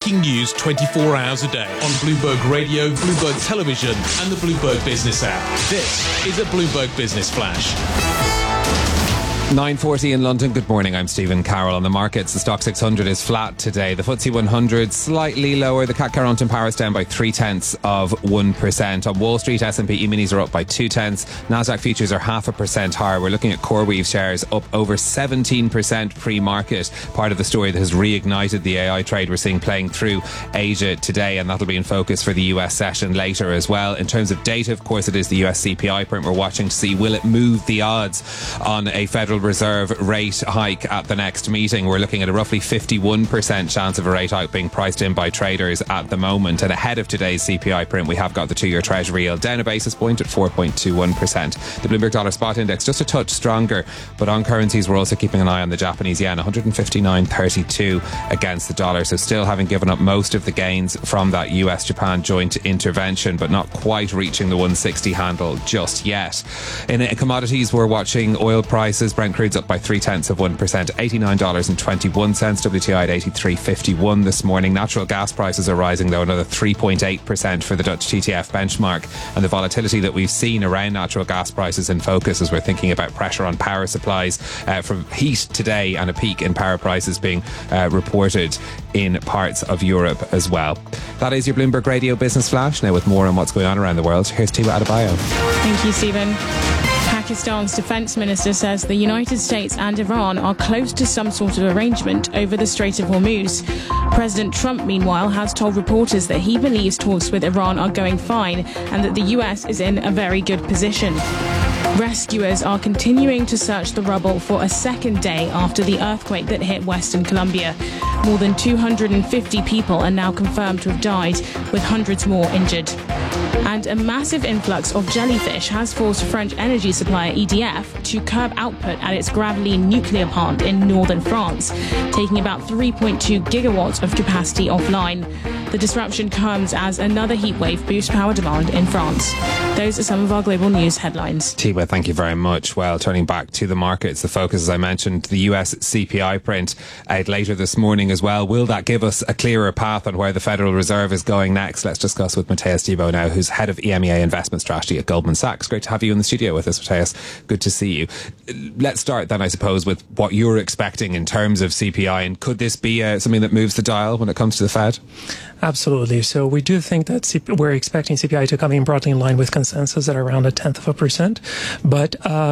breaking news 24 hours a day on Bloomberg Radio, Bloomberg Television and the Bloomberg Business app. This is a Bloomberg Business Flash. 9:40 in London. Good morning, I'm Stephen Carroll. On the markets, the Stock 600 is flat today. The FTSE 100 slightly lower. The CAC 40 in Paris down by 0.3%. On Wall Street, S&P E-minis are up by 0.2. Nasdaq futures are 0.5% higher. We're looking at CoreWeave shares up over 17% pre-market. Part of the story that has reignited the AI trade we're seeing playing through Asia today, and that'll be in focus for the US session later as well. In terms of data, of course, it is the US CPI print we're watching to see will it move the odds on a Federal Reserve rate hike at the next meeting. We're looking at a roughly 51% chance of a rate hike being priced in by traders at the moment. And ahead of today's CPI print, we have got the 2-year Treasury yield down a basis point at 4.21%. The Bloomberg Dollar Spot Index just a touch stronger, but on currencies we're also keeping an eye on the Japanese yen, 159.32 against the dollar. So still having given up most of the gains from that US-Japan joint intervention, but not quite reaching the 160 handle just yet. In commodities, we're watching oil prices. Brent crude's up by 0.3%, $89.21. WTI at 83.51 this morning. Natural gas prices are rising, though, another 3.8% for the Dutch TTF benchmark. And the volatility that we've seen around natural gas prices in focus as we're thinking about pressure on power supplies from heat today, and a peak in power prices being reported in parts of Europe as well. That is your Bloomberg Radio Business Flash. Now with more on what's going on around the world, here's Tiwa Adebayo. Thank you, Stephen. Pakistan's defence minister says the United States and Iran are close to some sort of arrangement over the Strait of Hormuz. President Trump, meanwhile, has told reporters that he believes talks with Iran are going fine and that the US is in a very good position. Rescuers are continuing to search the rubble for a second day after the earthquake that hit Western Colombia. More than 250 people are now confirmed to have died, with hundreds more injured. And a massive influx of jellyfish has forced French energy supplier EDF to curb output at its Gravelines nuclear plant in northern France, taking about 3.2 gigawatts of capacity offline. The disruption comes as another heatwave boosts power demand in France. Those are some of our global news headlines. Tiwa, thank you very much. Well, turning back to the markets, the focus, as I mentioned, the US CPI print out later this morning as well. Will that give us a clearer path on where the Federal Reserve is going next? Let's discuss with Matthias Thibault now, who's head of EMEA investment strategy at Goldman Sachs. Great to have you in the studio with us, Matthias. Good to see you. Let's start then, I suppose, with what you're expecting in terms of CPI, and could this be something that moves the dial when it comes to the Fed? Absolutely. So we do think that we're expecting CPI to come in broadly in line with consensus at around 0.1%. But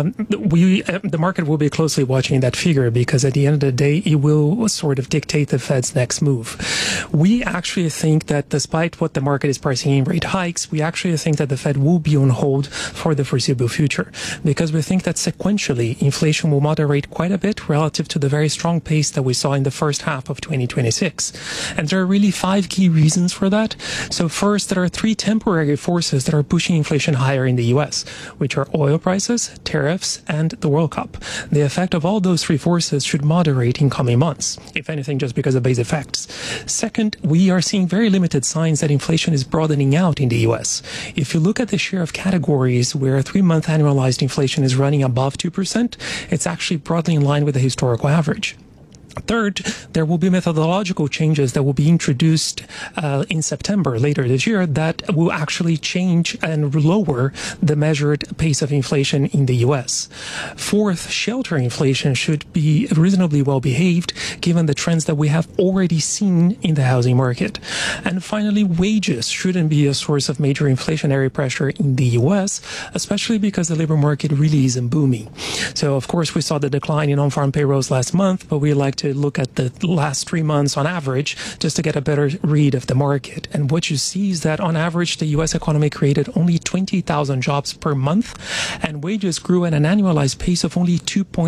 the market will be closely watching that figure, because at the end of the day, it will sort of dictate the Fed's next move. We actually think that despite what the market is pricing in rate hikes, we actually think that the Fed will be on hold for the foreseeable future, because we think that sequentially inflation will moderate quite a bit relative to the very strong pace that we saw in the first half of 2026. And there are really 5 key reasons for that. So first, there are 3 temporary forces that are pushing inflation higher in the US, which are oil prices, tariffs, and the World Cup. The effect of all those 3 forces should moderate in coming months, if anything, just because of base effects. Second, we are seeing very limited signs that inflation is broadening out in the US. If you look at the share of categories where 3-month annualized inflation is running above 2%, it's actually broadly in line with the historical average. Third, there will be methodological changes that will be introduced in September later this year that will actually change and lower the measured pace of inflation in the U.S. Fourth, shelter inflation should be reasonably well behaved given the trends that we have already seen in the housing market. And finally, wages shouldn't be a source of major inflationary pressure in the U.S., especially because the labor market really isn't booming. So, of course, we saw the decline in on-farm payrolls last month, but we like to look at the last 3 months on average just to get a better read of the market. And what you see is that on average, the U.S. economy created only 20,000 jobs per month, and wages grew at an annualized pace of only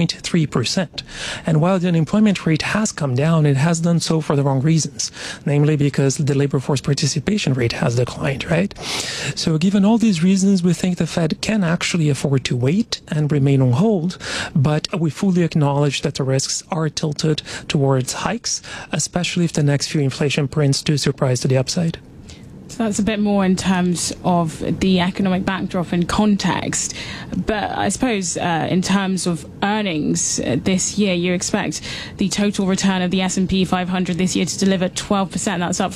2.3%. And while the unemployment rate has come down, it has done so for the wrong reasons, namely because the labor force participation rate has declined, right? So given all these reasons, we think the Fed can actually afford to wait and remain on hold, but we fully acknowledge that the risks are tilted towards hikes, especially if the next few inflation prints do surprise to the upside. So that's a bit more in terms of the economic backdrop and context. But I suppose in terms of earnings this year, you expect the total return of the S&P 500 this year to deliver 12%. That's up